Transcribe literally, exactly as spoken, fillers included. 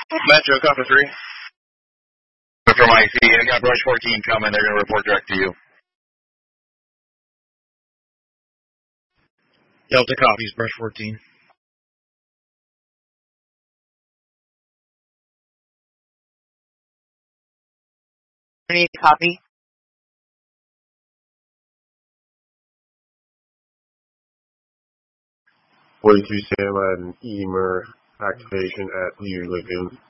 Metro, copy three. From I C, I got Brush fourteen coming. They're going to report direct to you. Delta copies, Brush fourteen. Any copy? forty-two Sam, I had an E M E R activation at New Lagoon.